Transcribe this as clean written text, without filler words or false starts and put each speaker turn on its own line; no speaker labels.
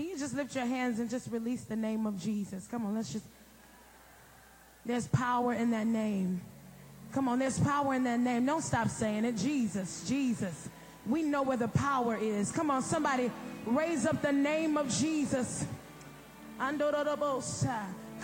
Can you just lift your hands and just release the name of Jesus? Come on, let's just. There's power in that name. Come on, there's power in that name. Don't stop saying it. Jesus, Jesus. We know where the power is. Come on, somebody raise up the name of Jesus. Andorobosa.